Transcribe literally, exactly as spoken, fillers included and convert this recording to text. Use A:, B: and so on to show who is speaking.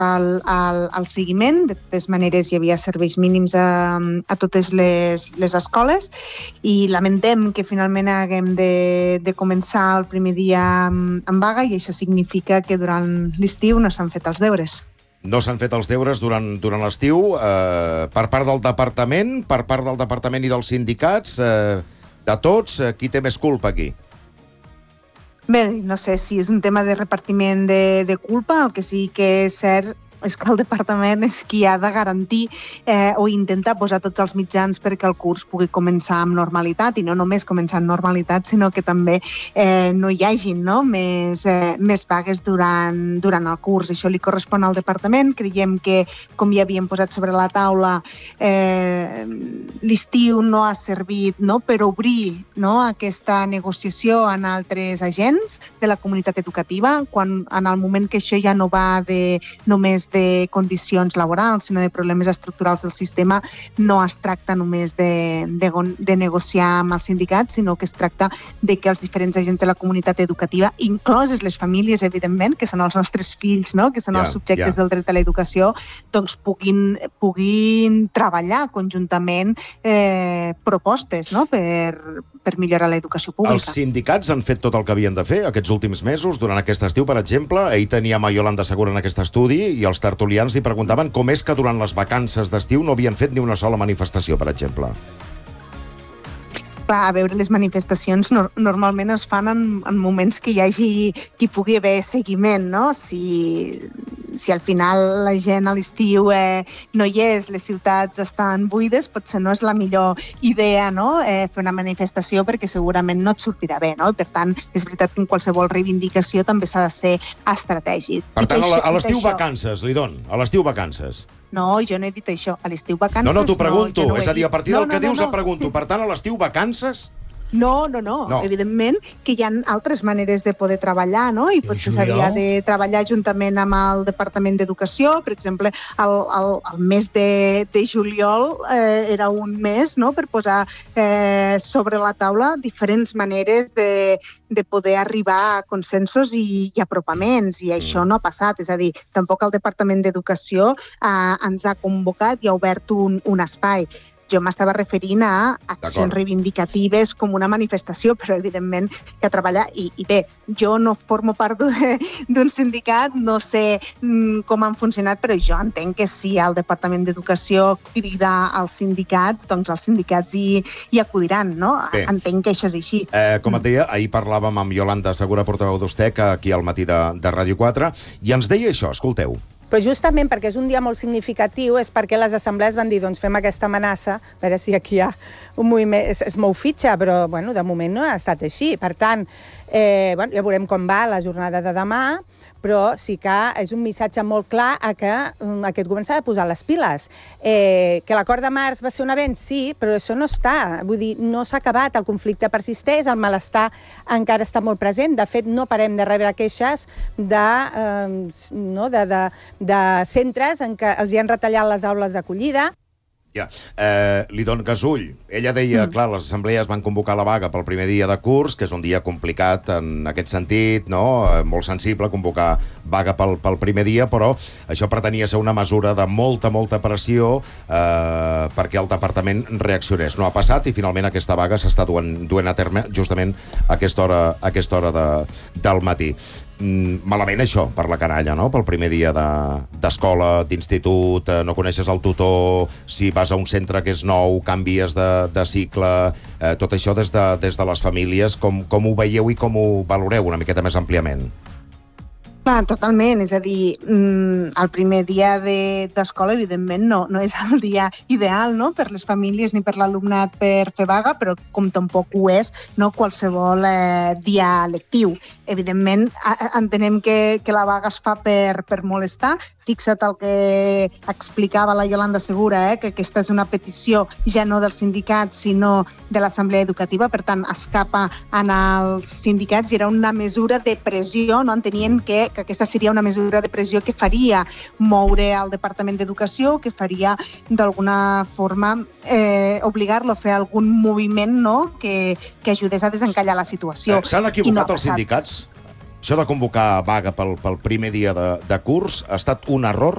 A: al, al, al seguiment. De totes maneres, hi havia serveis mínims a, a totes les, les escoles i lamentem que finalment haguem de, de començar el primer dia amb, amb vaga i això significa que durant l'estiu no s'han fet els deures.
B: No s'han fet els deures durant, durant l'estiu eh, per part del departament, per part del departament i dels sindicats, eh, de tots, eh, qui té més culpa aquí?
A: Bé, no sé si és un tema de repartiment de, de culpa, el que sí que és cert és que el departament és qui ha de garantir eh, o intentar posar tots els mitjans perquè el curs pugui començar amb normalitat, i no només començar amb normalitat, sinó que també eh, no hi hagin no? més, eh, més vagues durant, durant el curs. Això li correspon al departament. Creiem que, com ja havíem posat sobre la taula, eh, l'estiu no ha servit no? per obrir no? aquesta negociació en altres agents de la comunitat educativa, quan en el moment que això ja no va de només de condicions laborals, sinó de problemes estructurals del sistema, no es tracta només de, de, de negociar amb els sindicats, sinó que es tracta de que els diferents agents de la comunitat educativa, incloses les famílies, evidentment, que són els nostres fills, no? que són yeah, els subjectes yeah. del dret a l'educació, doncs puguin, puguin treballar conjuntament eh, propostes no? per, per millorar l'educació pública.
B: Els sindicats han fet tot el que havien de fer aquests últims mesos, durant aquest estiu, per exemple. Ahir teníem a Iolanda Segura en aquest estudi i els tertulians li preguntaven com és que durant les vacances d'estiu no havien fet ni una sola manifestació, per exemple.
A: Clar, a veure, les manifestacions no, normalment es fan en, en moments que hi hagi, que hi pugui haver seguiment, no? Si, si al final la gent a l'estiu eh, no hi és, les ciutats estan buides, potser no és la millor idea no? eh, fer una manifestació perquè segurament no et sortirà bé, no? Per tant, és veritat que en qualsevol reivindicació també s'ha de ser estratègic.
B: Per tant, a l'estiu vacances, Lidon, a l'estiu vacances.
A: No, jo no he dit això. A l'estiu vacances...
B: No, no, t'ho pregunto. No, no és a dir, a partir
A: no,
B: del que
A: no,
B: dius
A: no,
B: et pregunto. Per tant, a l'estiu vacances...
A: No, no, no, no. Evidentment que hi ha altres maneres de poder treballar, no? I potser s'havia de treballar juntament amb el Departament d'Educació. Per exemple, el, el, el mes de, de juliol eh, era un mes no? per posar eh, sobre la taula diferents maneres de, de poder arribar a consensos i, i apropaments, i això no ha passat. És a dir, tampoc el Departament d'Educació eh, ens ha convocat i ha obert un, un espai. Jo m'estava referint a accions reivindicatives com una manifestació, però evidentment que treballar... I, i bé, jo no formo part d'un sindicat, no sé mm, com han funcionat, però jo entenc que si el Departament d'Educació crida als sindicats, doncs els sindicats hi, hi acudiran, no? Bé. Entenc que això és així.
B: Eh, com et deia, ahir parlàvem amb Iolanda Segura, portaveu d'Ustec, aquí al matí de, de Ràdio quatre, i ens deia això, escolteu.
C: Però justament perquè és un dia molt significatiu és perquè les assemblees van dir, doncs fem aquesta amenaça, a veure si aquí hi ha un moviment, es, es mou fitxa, però bueno, de moment no ha estat així. Per tant, eh, bueno, ja veurem com va la jornada de demà, però sí que és un missatge molt clar a que um, aquest govern s'ha de posar les piles. Eh, que l'acord de març va ser un avenç, sí, però això no està. Vull dir, no s'ha acabat, el conflicte persisteix, el malestar encara està molt present. De fet, no parem de rebre queixes de, eh, no, de, de, de centres en què els hi han retallat les aules d'acollida.
B: Ja. Eh, Lidon Gasull, ella deia, mm. clar, les assemblees van convocar la vaga pel primer dia de curs, que és un dia complicat en aquest sentit, no? Eh, molt sensible convocar vaga pel, pel primer dia, però això pretenia ser una mesura de molta, molta pressió eh, perquè el departament reaccionés. No ha passat i finalment aquesta vaga s'està duent, duent a terme justament a aquesta hora, a aquesta hora de, del matí. Malament això per la canalla, no? Pel primer dia d'escola, de, d'institut, eh, no coneixes el tutor, si vas a un centre que és nou, canvies de, de cicle, eh, tot això des de, des de les famílies, com, com ho veieu i com ho valoreu una miqueta més àmpliament?
A: Clar, totalment. És a dir, el primer dia d'escola, evidentment, no, no és el dia ideal no? per les famílies ni per l'alumnat per fer vaga, però com tampoc ho és no? qualsevol eh, dia lectiu. Evidentment, entenem que, que la vaga es fa per, per molestar. Fixa't el que explicava la Iolanda Segura, eh? que aquesta és una petició ja no dels sindicats, sinó de l'Assemblea Educativa. Per tant, escapa en els sindicats i era una mesura de pressió, no entenien que que aquesta seria una mesura de pressió que faria moure el Departament d'Educació, que faria d'alguna forma eh, obligar-lo a fer algun moviment no? que, que ajudés a desencallar la situació.
B: Eh, S'han equivocat no els sindicats? Això de convocar vaga pel, pel primer dia de, de curs ha estat un error?